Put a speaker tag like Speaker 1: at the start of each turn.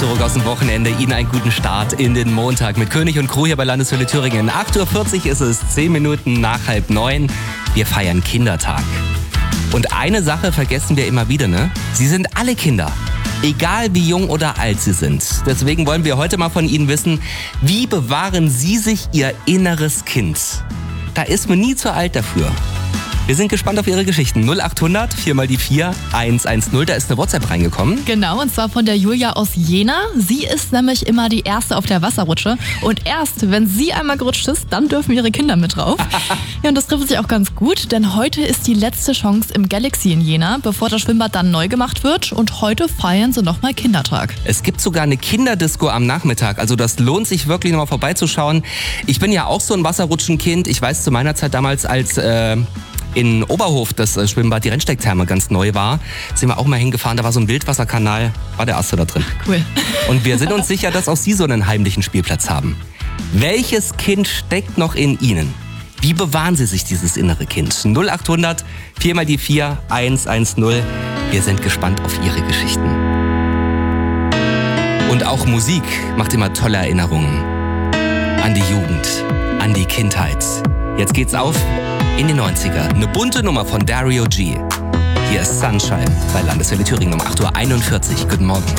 Speaker 1: zurück aus dem Wochenende. Ihnen einen guten Start in den Montag mit König und Crew hier bei Landeswelle Thüringen. 8.40 Uhr ist es, 10 Minuten nach 8:30. Wir feiern Kindertag. Und eine Sache vergessen wir immer wieder, ne? Sie sind alle Kinder. Egal wie jung oder alt sie sind. Deswegen wollen wir heute mal von Ihnen wissen, wie bewahren Sie sich Ihr inneres Kind? Da ist man nie zu alt dafür. Wir sind gespannt auf Ihre Geschichten. 0800 4x4 110. Da ist eine WhatsApp reingekommen.
Speaker 2: Genau, und zwar von der Julia aus Jena. Sie ist nämlich immer die Erste auf der Wasserrutsche. Und erst, wenn sie einmal gerutscht ist, dann dürfen ihre Kinder mit drauf. Ja, und das trifft sich auch ganz gut, denn heute ist die letzte Chance im Galaxy in Jena, bevor das Schwimmbad dann neu gemacht wird. Und heute feiern sie nochmal Kindertag.
Speaker 1: Es gibt sogar eine Kinderdisco am Nachmittag. Also das lohnt sich wirklich nochmal vorbeizuschauen. Ich bin ja auch so ein Wasserrutschenkind. Ich weiß zu meiner Zeit damals, als in Oberhof das Schwimmbad, die Rennstecktherme ganz neu war, sind wir auch mal hingefahren, da war so ein Wildwasserkanal, war der erste da drin.
Speaker 2: Cool.
Speaker 1: Und wir sind uns sicher, dass auch Sie so einen heimlichen Spielplatz haben. Welches Kind steckt noch in Ihnen? Wie bewahren Sie sich dieses innere Kind? 0800 4x4 110. Wir sind gespannt auf Ihre Geschichten. Und auch Musik macht immer tolle Erinnerungen an die Jugend, an die Kindheit. Jetzt geht's auf in die 90er. Eine bunte Nummer von Dario G. Hier ist Sunshine bei Landeswelle Thüringen um 8.41 Uhr. Guten Morgen.